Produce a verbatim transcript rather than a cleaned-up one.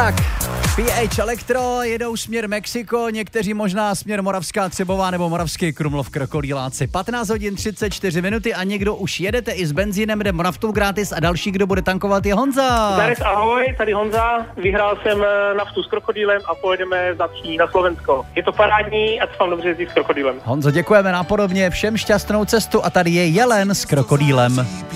Tak, P H Electro jedou směr Mexiko, někteří možná směr Moravská Třebová nebo Moravský Krumlov Krokodýláci. patnáct hodin třicet čtyři minuty a někdo už jedete i s benzínem, jde naftu gratis a další, kdo bude tankovat, je Honza. Zares, ahoj, tady Honza, vyhrál jsem naftu s krokodýlem a pojedeme za tří na Slovensko. Je to parádní a to vám dobře jezdí s krokodýlem. Honzo, děkujeme, nápodobně, všem šťastnou cestu a tady je Jelen s krokodýlem.